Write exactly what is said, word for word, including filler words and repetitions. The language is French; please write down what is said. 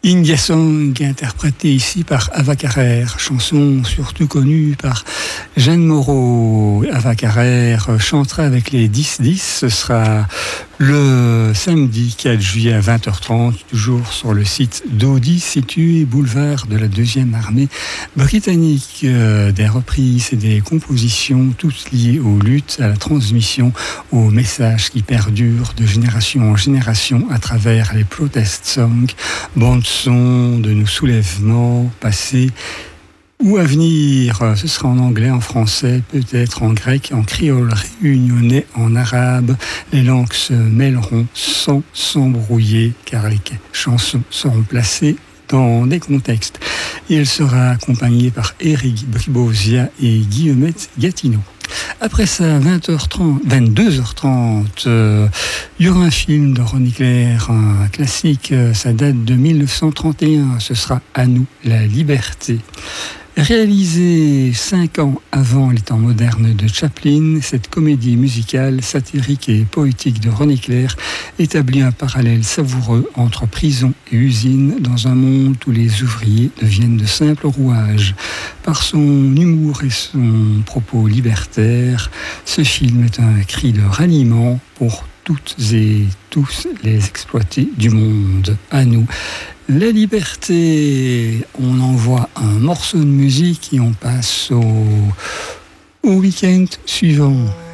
India Song, interprétée ici par Ava Carrère, chanson surtout connue par Jeanne Moreau. Ava Carrère chantera avec les dix dix, ce sera le samedi quatre juillet à vingt heures trente, toujours sur le site d'Audi, situé boulevard de la deuxième armée britannique. Euh, des reprises et des compositions, toutes liées aux luttes, à la transmission, aux messages qui perdurent de génération en génération à travers les protest songs, bande-son de nos soulèvements passés ou à venir. Ce sera en anglais, en français, peut-être en grec, en créole réunionnais, en arabe. Les langues se mêleront sans s'embrouiller, car les chansons seront placées dans des contextes. Et elle sera accompagnée par Éric Bribosia et Guillemette Gatineau. Après ça, vingt heures trente, vingt-deux heures trente, euh, il y aura un film de René Clair, un classique, euh, ça date de mille neuf cent trente et un, ce sera À nous la liberté. Réalisée cinq ans avant les temps modernes de Chaplin, cette comédie musicale, satirique et poétique de René Clair établit un parallèle savoureux entre prison et usine dans un monde où les ouvriers deviennent de simples rouages. Par son humour et son propos libertaire, ce film est un cri de ralliement pour toutes et tous les exploités du monde. À nous la liberté. On envoie un morceau de musique et on passe au, au week-end suivant.